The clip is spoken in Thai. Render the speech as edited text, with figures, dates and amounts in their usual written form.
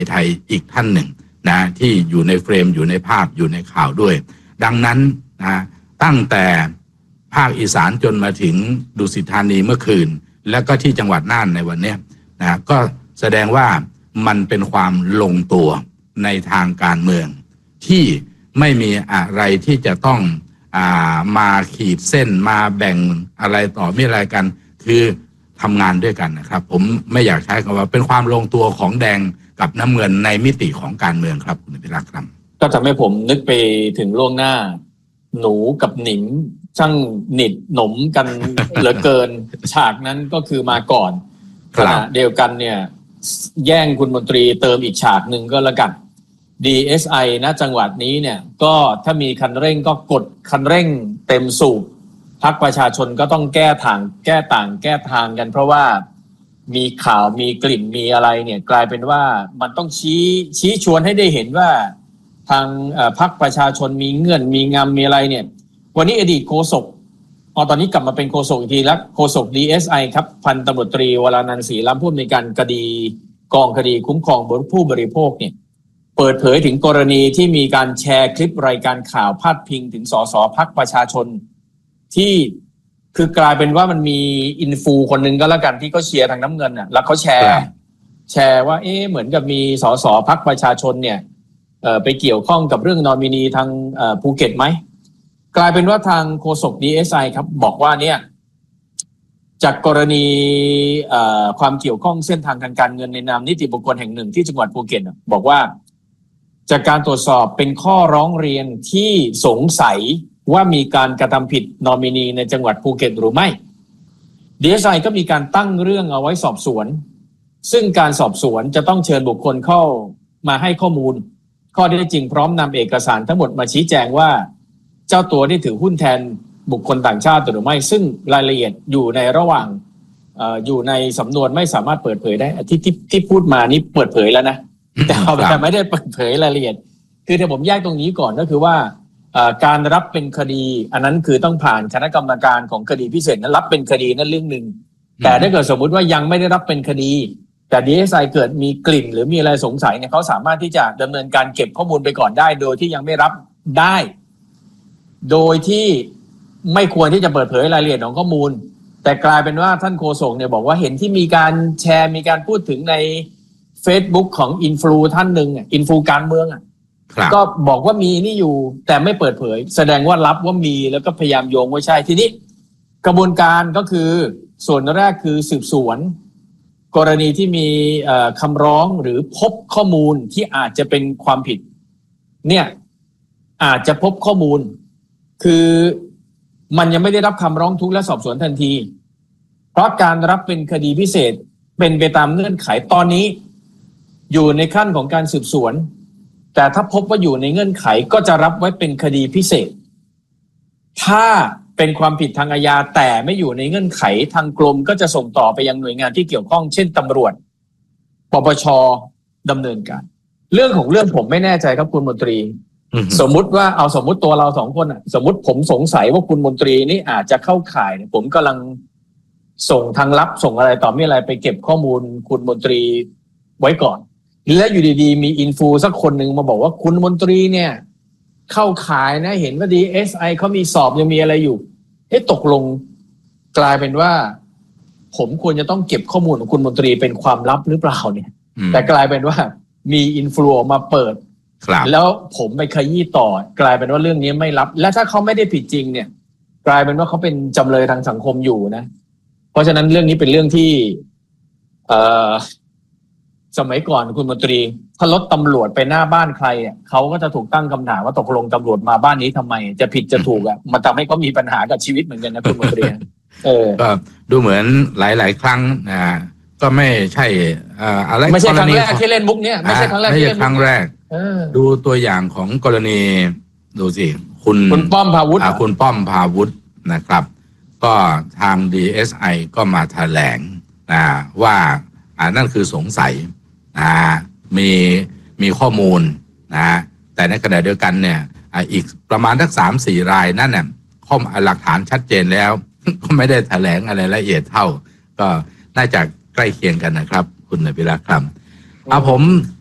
ไทยอีกท่านหนึ่งนะที่อยู่ในเฟรมอยู่ในภาพอยู่ในข่าวด้วยดังนั้นนะตั้งแต่ภาคอีสานจนมาถึงดุสิตธานีเมื่อคืนแล้วก็ที่จังหวัดน่านในวันนี้นะก็แสดงว่ามันเป็นความลงตัวในทางการเมืองที่ไม่มีอะไรที่จะต้องมาขีดเส้นมาแบ่งอะไรต่อไม่อะไรกันคือทำงานด้วยกันนะครับผมไม่อยากใช้คำว่าเป็นความลงตัวของแดงกับน้ำเงินในมิติของการเมืองครับคุณพิรักษ์ครับก็ทำให้ผมนึกไปถึงล่วงหน้าหนูกับหนิมช่างหนิดหนมกัน เหลือเกินฉากนั้นก็คือมาก่อนขณะเดียวกันเนี่ยแย่งคุณมนตรีเติมอีกฉากหนึ่งก็แล้วกัน DSI ณจังหวัดนี้เนี่ยก็ถ้ามีคันเร่งก็กดคันเร่งเต็มสูบพรรคประชาชนก็ต้องแก้ทางแก้ทางกันเพราะว่ามีข่าวมีกลิ่นมีอะไรเนี่ยกลายเป็นว่ามันต้องชี้ชวนให้ได้เห็นว่าทางพรรคประชาชนมีเงื่อนมีงำมีอะไรเนี่ยวันนี้อดีตโฆษกตอนนี้กลับมาเป็นโฆษกอีกทีแล้วโฆษก DSI ครับพันตำรวจตรีวรานันท์ศรีล้ำผู้อำนวยการคดีกองคดีคุ้มครองผู้บริโภคเนี่ยเปิดเผยถึงกรณีที่มีการแชร์คลิปรายการข่าวพาดพิงถึงสสพรรคประชาชนที่คือกลายเป็นว่ามันมีอินฟูคนหนึ่งก็แล้วกันที่เขาเชียร์ทางน้ำเงินน่ะแล้วเขาแชร์ว่าเหมือนกับมีสสพรรคประชาชนเนี่ยไปเกี่ยวข้องกับเรื่องนอมินีทางภูเก็ตไหมกลายเป็นว่าทางโฆษก DSI ครับบอกว่าเนี่ยจากกรณีความเกี่ยวข้องเส้นทางทางการเงินในนามนิติบุคคลแห่งหนึ่งที่จังหวัดภูเก็ตบอกว่าจากการตรวจสอบเป็นข้อร้องเรียนที่สงสัยว่ามีการกระทำผิดนอมินีในจังหวัดภูเก็ตหรือไม่ DSI ก็มีการตั้งเรื่องเอาไว้สอบสวนซึ่งการสอบสวนจะต้องเชิญบุคคลเข้ามาให้ข้อมูลข้อเท็จจริงพร้อมนำเอกสารทั้งหมดมาชี้แจงว่าเจ้าตัวได้ถือหุ้นแทนบุคคลต่างชาติหรือไม่ซึ่งรายละเอียดอยู่ในระหว่างอยู่ในสำนวนไม่สามารถเปิดเผยได้ที่พูดมานี่เปิดเผยแล้วนะแต่ไม่ได้เปิดเผยรายละเอียดคือถ้าผมแยกตรงนี้ก่อนก็คือว่าการรับเป็นคดีอันนั้นคือต้องผ่านคณะกรรมการของคดีพิเศษนั้นรับเป็นคดีนั่นเรื่องหนึ่งแต่ถ้าเกิดสมมุติว่ายังไม่ได้รับเป็นคดีแต่ DSI เกิดมีกลิ่นหรือมีอะไรสงสัยเนี่ยเขาสามารถที่จะดำเนินการเก็บข้อมูลไปก่อนได้โดยที่ยังไม่รับได้โดยที่ไม่ควรที่จะเปิดเผยรายละเอียดของข้อมูลแต่กลายเป็นว่าท่านโฆษกเนี่ยบอกว่าเห็นที่มีการแชร์มีการพูดถึงใน Facebook ของอินฟลูท่านหนึ่งอินฟลูการเมืองก็บอกว่ามีนี่อยู่แต่ไม่เปิดเผยแสดงว่ารับว่ามีแล้วก็พยายามโยงว่าใช่ทีนี้กระบวนการก็คือส่วนแรกคือสืบสวนกรณีที่มีคำร้องหรือพบข้อมูลที่อาจจะเป็นความผิดเนี่ยอาจจะพบข้อมูลคือมันยังไม่ได้รับคำร้องทุกข์และสอบสวนทันทีเพราะการรับเป็นคดีพิเศษเป็นไปตามเงื่อนไขตอนนี้อยู่ในขั้นของการสืบสวนแต่ถ้าพบว่าอยู่ในเงื่อนไขก็จะรับไว้เป็นคดีพิเศษถ้าเป็นความผิดทางอาญาแต่ไม่อยู่ในเงื่อนไขทางกรมก็จะส่งต่อไปยังหน่วยงานที่เกี่ยวข้องเช่นตำรวจปปช.ดำเนินการเรื่องของเรื่องผมไม่แน่ใจครับคุณมนตรีสมมุติว่าเอาสมมุติตัวเราสองคนสมมุติผมสงสัยว่าคุณมนตรีนี่อาจจะเข้าข่ายผมกำลังส่งทางลับส่งอะไรต่อไม่อะไรไปเก็บข้อมูลคุณมนตรีไว้ก่อนและอยู่ดีๆมีอินฟูสักคนหนึ่งมาบอกว่าคุณมนตรีเนี่ยเข้าข่ายนะเห็นว่า DSI เขามีสอบยังมีอะไรอยู่ตกลงกลายเป็นว่าผมควรจะต้องเก็บข้อมูลของคุณมนตรีเป็นความลับหรือเปล่าเนี่ยแต่กลายเป็นว่ามีอินฟลูมาเปิดแล้วผมไปขยี้ต่อกลายเป็นว่าเรื่องนี้ไม่ลับและถ้าเขาไม่ได้ผิดจริงเนี่ยกลายเป็นว่าเขาเป็นจำเลยทางสังคมอยู่นะเพราะฉะนั้นเรื่องนี้เป็นเรื่องที่สมัยก่อนคุณมนตรีถ้ารถตำรวจไปหน้าบ้านใครเขาก็จะถูกตั้งคำถามว่าตกลงตำรวจมาบ้านนี้ทำไมจะผิดจะถูกมันทำให้เขามีปัญหากับชีวิตเหมือนกันนะคุณมนตรีก็ดูเหมือนหลายๆครั้งก็ไม่ใช่อะไรไม่ใช่ครั้งแรกที่เล่นมุกเนี้ยไม่ใช่ครั้งแรกที่เล่นมุกครั้งแรกดูตัวอย่างของกรณีดูสิคุณป้อมพาวุฒิคุณป้อมพาวุฒินะครับก็ทาง DSI ก็มาแถลงว่านั่นคือสงสัยมีข้อมูลแต่ในขณะเดียวกันเนี่ยอีกประมาณสัก 3-4 รายนั่นน่ะข้อมูลหลักฐานชัดเจนแล้ว ก็ไม่ได้แถลงอะไรละเอียดเท่าก็น่าจะใกล้เคียงกันนะครับคุณนภิรักษ์ครับผม